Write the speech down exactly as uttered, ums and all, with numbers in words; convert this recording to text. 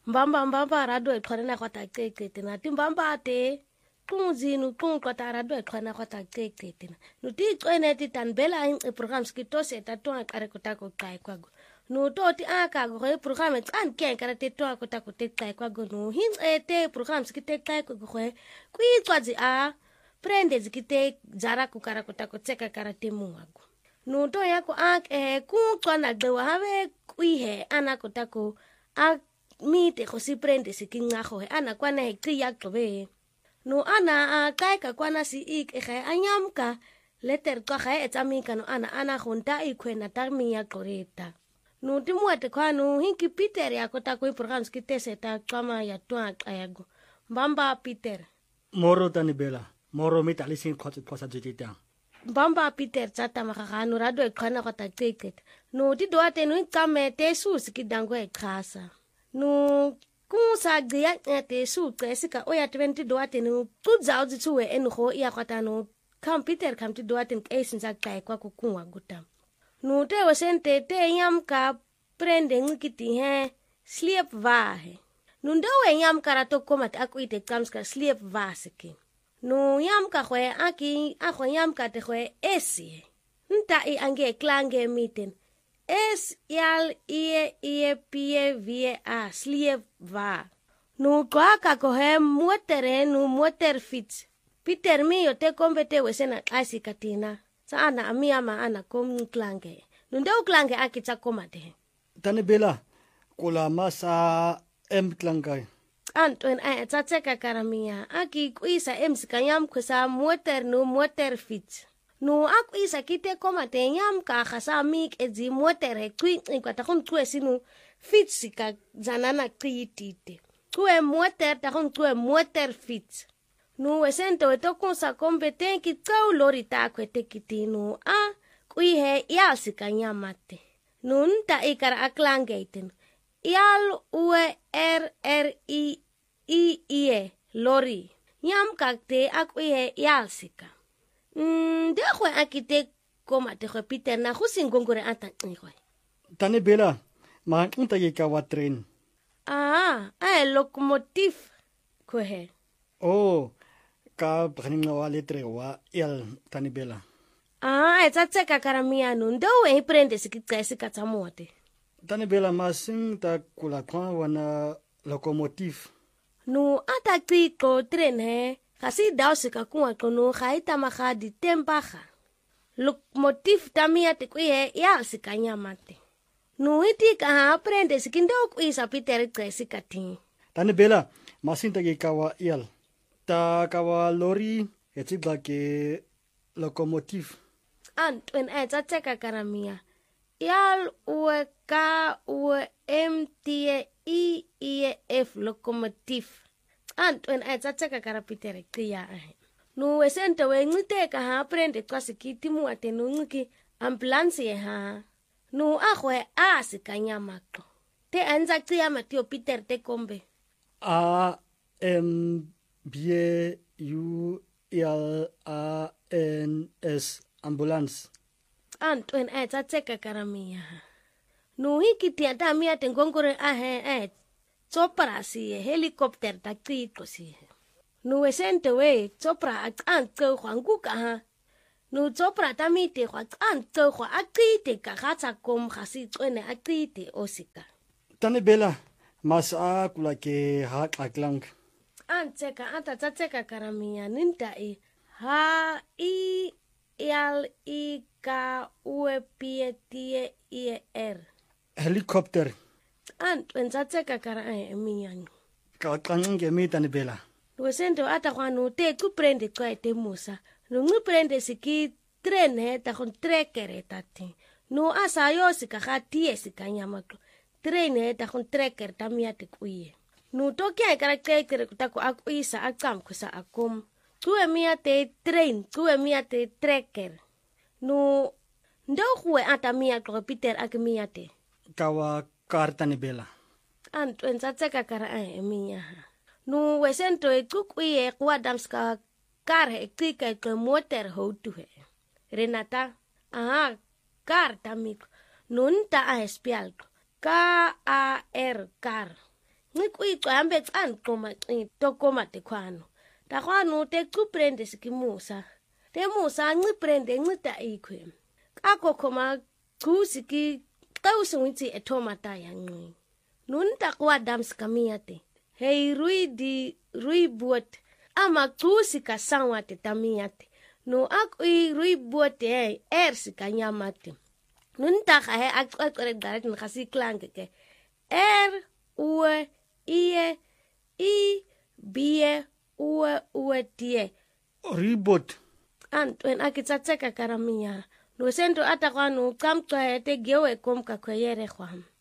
Mbamba mbamba rado e khona go ta qeqete na timbamba te kunzinu kunqwa ta rado e khona go ta qeqete na no ti qene ti tanbela in e programs ki to se ta to qare ko ta ko qai kwa go no to ti aka go e program tsan ke kare te to ko ta ko te qai kwa go no hin e te programs ki te qai ko go ku iqwazi a prende ki te jara ku kara ko ta ko tseka kara te muago no to ya ko ak e ku qwana de wa have ku he ana ko ta ko a mite go si prende se ki ngago he ana kwana he qi ya qobe no ana a kai ka kwana si ik e ga anyamka letter ka ga e tsamika no ana ana go nta e khwena ta mi ya qoreta no ti muate kwano hinki Peter ya ko ta ko programs ki te se ta qama ya twa qayago mbamba Peter moro Tanibela moro mit alisin khotse khosa jitita mbamba Peter tsata magagano rado e khana go ta qeqet no ti doate no ikame te sus ki dango e khasa no kusa gya te su tsika o ya twenty doate no tuzao tsuwe en go ya kwata no computer kam ti doate ke sinza kai kwa ku kunwa gutam no te wasente te yam ka prende ngikiti he sleep va he no ndo we yam karato komat akuite kams ka sleep va seki no yam ka khwe aki a khwe yam ka te khwe esi nta I ange klange miten es yal ie ie pie vie a sleep va no kwa ka ko he motere no motor fit Peter mi yo te kombete wesena kasi katina sa ana amia ma ana kom klange no ndo klange aki tsa komate Tanibela kula masa em klangai Antoen ai tsa tseka karamia aki kuisa em sikanyam kusa motor no motor fit no aku isa kite komate nyam ka khasa mik ezi motor he kui kwata kon tue sinu fit sika zanana kitite tue motor ta kon tue motor fit no wesento to konsa kompeten ki tsau lori ta kwete kitino a kui he ya sikanyamate no nta ikara aklangaiten yal ue r r i i i lori nyam kakte aku he yal sika Mm, de khwe akite koma te khwe Peter na go singongore ata ngwe. Tanibela ma unta ye ka wa train Ah, a locomotive ko he. oh ka bkhani wa letre wa el Tanibela Ah, etsa tseka karamia no ndo we prende sikitsa sikatsa mote. Tanibela ma sing ta kula kwa wana locomotive No ata tiko tren he. Kasi daw sika kuwa kono khaita magadi tempaga. Locomotive tamia te kuye ya sika nyamate. No iti ka aprende sikindo kuisa Peter tsikati. Tanibela masinta ge kawa el ta kawa lori etibla ke locomotive Antwen e tsa tseka karamia. Yal ue ka ue m t e e f locomotive. Antwen e tsa tseka karapitere kia ahe. No wesente we ngite ka ha prende kwa sikiti mu ate no ngiki ambulance ye ha. No ahwe a sikanya makto. Te anza kia matio Peter te kombe. A M B U L A N S ambulance Antwen e tsa tseka karamia. No hiki tiata mia te ngongore ahe e Chopra si helicopter ta kriko si. No esente we chopra an tso khwangu ka ha. No chopra ta mite khwa an tso khwa akite ka khatsa kom khasi tswene akite osika. Tanibela masa kula ke ha aklang An tseka anta tseka karamia ninta e ha i l i k u p t e r helicopter Antwen tseka kara e minyani. ka kange mi Tanibela Wesento ata kwano te ku prende kwa te musa. No ngu prende siki tren he ta kon trekker tati. No asa yo sika khati sika nyamako. Tren he ta kon trekker ta miate kuye. No to kya kara trekker ta ko akuisa akam kusa akum. Tu e miate train, tu e miate trekker. No ndo khwe ata mia ko Peter ak miate. kawa kar Tanibela Antwen tsaka kara e minya. No wesento e kukuye kwa damska kar he kika ke motor ho tu he. Renata, aha, kar tamik. Nunta a espial. K A R kar. Ngikuico hambe can koma tokoma te kwano. Ta kwano te kuprende sikimusa. Te musa ngiprende ngita ikwe. Kako koma kusiki kausi ngiti etomata ya ngui. Nunta kwa dams kamiyate. Hei rui di rui buot. Ama kusika sangwate tamiyate. No akui rui buote hei ersika nyamate. Nunta ka hei akore darat nkasi klanke ke. Er uwe iye i bie uwe uwe tie. Ribot. Antwen akitsatseka karamia. No sento ata kwanu kamtwa te gewe komka kweyere kwam.